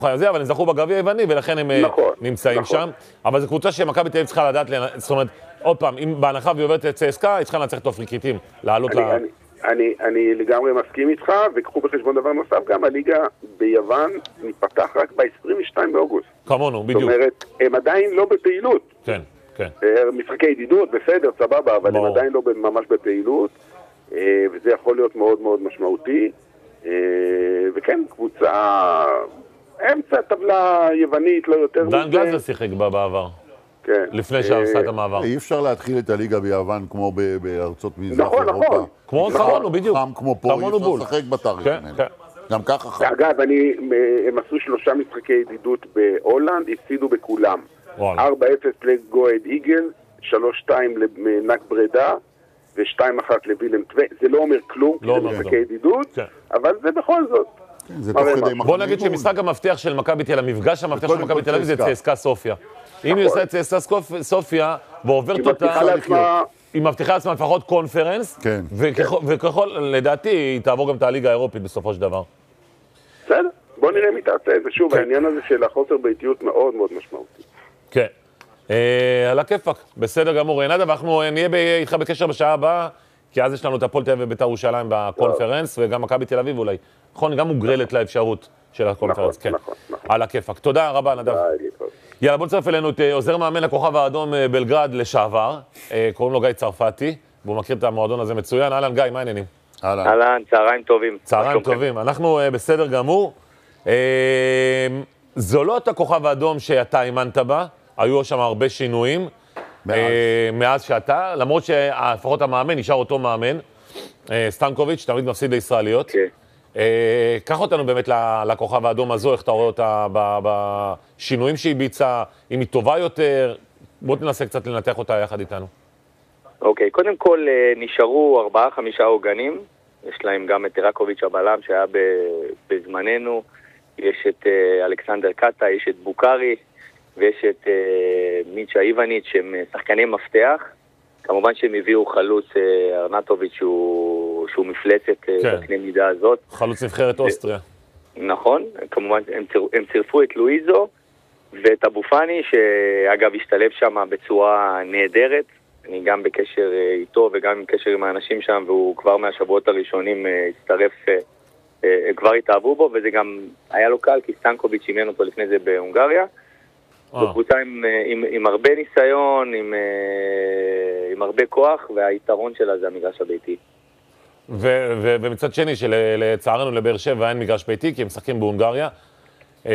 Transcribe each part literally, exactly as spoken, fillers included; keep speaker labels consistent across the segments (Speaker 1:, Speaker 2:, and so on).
Speaker 1: אבל הם זכו בגביע היווני, ולכן הם נכון, נמצאים נכון. שם. אבל זו קבוצה שמכבי תל אביב צריכה לדעת, זאת אומרת, עוד פעם, אם בהנחה והיא עוברת את צסקה, היא צריכה לנצח את הפריקריטים, לעלות
Speaker 2: אני,
Speaker 1: ל...
Speaker 2: אני, אני, אני לגמרי מסכים איתך, וקחו בחשבון דבר נוסף, גם הליגה ביוון מתפתח רק ב-עשרים ושניים באוגוסט.
Speaker 1: כמונו, בדיוק.
Speaker 2: זאת אומרת, הם עדיין לא בפעילות.
Speaker 1: כן, כן.
Speaker 2: משחקי ידידות, בסדר, סבבה, אבל הם עדיין לא ממש בפעילות, וזה יכול להיות מאוד מאוד משמעותי. וכן, קבוצה... אמצע טבלה יוונית, לא יותר
Speaker 1: מזה. דן גלזר שיחק בה בעבר.
Speaker 2: כן.
Speaker 1: לפני שעשה את המעבר.
Speaker 3: אי אפשר להתחיל את הליגה ביוון כמו בארצות מזרח אירופה.
Speaker 2: נכון, נכון.
Speaker 1: כמו כמונו, בדיוק.
Speaker 3: חם כמו פה, אי אפשר לשחק בתאריכים האלה. גם ככה חם.
Speaker 2: אגב, הם עשו שלושה משחקי ידידות בהולנד, הפסידו בכולם. ארבע אפס לגואד איגל, שלוש שתיים לנק ברדה, ו-שתיים אחת לווילם טווה. זה לא אומר כלום, כי זה משחקי ידידות, אבל זה בכל זאת.
Speaker 1: בוא נגיד שמשחק המפתח של מכבי תל אביב, המפגש המפתח של מכבי תל אביב זה צסקה סופיה. אם היא עושה את צסקה סופיה ועוברת אותה, היא מבטיחה לעצמה לפחות קונפרנס, וככל, לדעתי, היא תעבור גם את הליגה האירופית בסופו של דבר.
Speaker 2: בסדר, בוא נראה מי תעשה את זה. שוב, העניין הזה של החוסר ביתיות מאוד מאוד משמעותי.
Speaker 1: כן. על הכיפק, בסדר גמור. נדב, אנחנו נהיה איתך בקשר בשעה הבאה, כי אז יש לנו את הפועל תל אביב ובית"ר ירושלים בקונפרנס, וגם מכבי תל אביב אולי. נכון, גם מוגרלת לאפשרות של הקונפרנס, כן. על הכיפק. תודה רבה, נדב. יאללה, בוא נצטרף אלינו את עוזר מאמן הכוכב האדום בלגרד לשעבר, קוראים לו גיא צרפתי, והוא מכיר את המועדון הזה מצוין. אהלן, גיא, מה העניינים?
Speaker 4: אהלן, צהריים טובים.
Speaker 1: צהריים טובים. אנחנו בסדר גמור. זו לא את הכוכב האדום שאתה אימנת בה, היו שם הרבה שינויים מאז שאתה, למרות שלפחות המאמן נשאר אותו מאמן, סטנקוביץ', תמיד מפסיד לישראליות. קח אותנו באמת לכוכב האדום הזו, איך אתה רואה אותה בשינויים שהיא ביצעה, אם היא טובה יותר, בוא תנסה קצת לנתח אותה יחד איתנו.
Speaker 4: אוקיי, קודם כל נשארו ארבעה חמישה עוגנים, יש להם גם את רקוביץ' הבלם שהיה בזמננו, יש את אלכסנדר קטה, יש את בוקרי, ויש את מיצ'ה איווניץ' שהם שחקני מפתח, כמובן שהם הביאו חלוץ ארנטוביץ' שהוא, שהוא מפלצת כן. בקנה מידה הזאת.
Speaker 1: חלוץ נבחרת אוסטריה.
Speaker 4: נכון, כמובן הם, ציר, הם צירפו את לואיזו ואת אבו פאני, שאגב השתלב שם בצורה נהדרת. אני גם בקשר איתו וגם בקשר עם האנשים שם, והוא כבר מהשבועות הראשונים הצטרף, כבר התאהבו בו, וזה גם היה לו קל, כי סטנקוביץ' אימן אותו לפני זה בהונגריה. זו קבוצה עם, עם, עם הרבה ניסיון, עם, עם הרבה כוח, והיתרון שלה זה המגרש הביתי.
Speaker 1: ו- ו- ומצד שני, שלצערנו לבאר שבע אין מגרש ביתי, כי הם משחקים בהונגריה. נכון.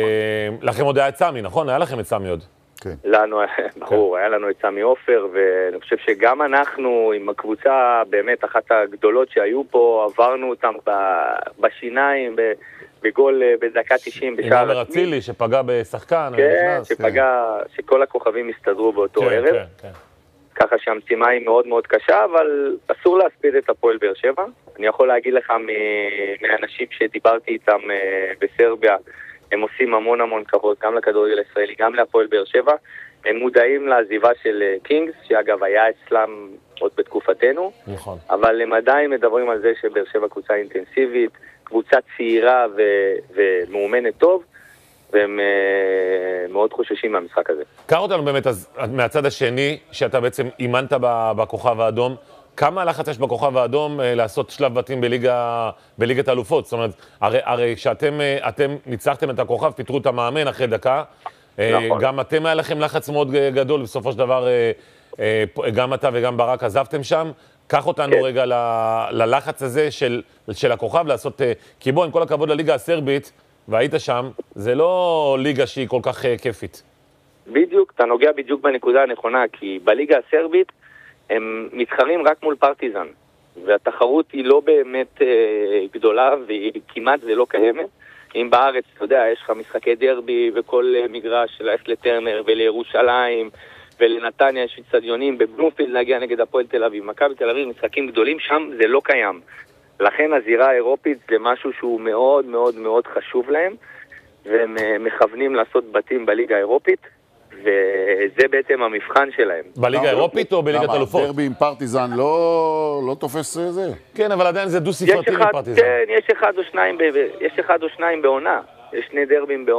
Speaker 1: לכם עוד היה את סמי, נכון? היה לכם את סמי עוד.
Speaker 4: כן. לנו, ברור, היה לנו את סמי עופר, ואני חושב שגם אנחנו, עם הקבוצה באמת אחת הגדולות שהיו פה, עברנו אותם בשיניים, ב... בגול בדקה תשעים בשער
Speaker 1: עצמי. עם עומר אצילי שפגע בשחקן.
Speaker 4: כן, שפגע, שכל הכוכבים הסתדרו באותו ערב. כן, כן. ככה שהמשימה היא מאוד מאוד קשה, אבל אסור להספיד את הפועל באר שבע. אני יכול להגיד לך מאנשים שדיברתי איתם בסרביה, הם עושים המון המון כבוד, גם לכדורגל הישראלי, גם להפועל באר שבע. הם מודעים לעזיבה של קינגס, שאגב היה אצלם עוד בתקופתנו. נכון. אבל הם עדיין מדברים על זה שבאר שבע קבוצה אינטנסיבית, קבוצה צעירה ו- ומאומנת טוב, והם uh, מאוד חוששים מהמשחק הזה.
Speaker 1: קרא אותנו באמת אז, מהצד השני, שאתה בעצם אימנת בכוכב האדום, כמה לחץ יש בכוכב האדום uh, לעשות שלב בתים בליגה, בליגת האלופות? זאת אומרת, הרי, הרי כשאתם uh, אתם ניצחתם את הכוכב, פיתרו את המאמן אחרי דקה, uh, נכון. גם אתם היה לכם לחץ מאוד גדול, בסופו של דבר uh, uh, גם אתה וגם ברק עזבתם שם, קח אותנו כן. רגע ל- ללחץ הזה של, של הכוכב לעשות, כי בוא, עם כל הכבוד לליגה הסרבית, והיית שם, זה לא ליגה שהיא כל כך uh, כיפית.
Speaker 4: בדיוק, אתה נוגע בדיוק בנקודה הנכונה, כי בליגה הסרבית הם מתחרים רק מול פרטיזן, והתחרות היא לא באמת uh, גדולה, והיא כמעט זה לא קיימת. אם בארץ, אתה יודע, יש לך משחקי דרבי, וכל uh, מגרש ללכת לטרנר ולירושלים, ולנתניה יש אצטדיונים, בבלומפילד להגיע נגד הפועל תל אביב, מכבי תל אביב, משחקים גדולים, שם זה לא קיים. לכן הזירה האירופית זה משהו שהוא מאוד מאוד מאוד חשוב להם, והם מכוונים לעשות בתים בליגה האירופית, וזה בעצם המבחן שלהם.
Speaker 1: בליגה האירופית או בליגת אלופות?
Speaker 3: דרבי עם פרטיזן לא תופס זה?
Speaker 1: כן, אבל עדיין זה דו ספרתי עם פרטיזן.
Speaker 4: כן, יש אחד או שניים בעונה. יש שני דרבים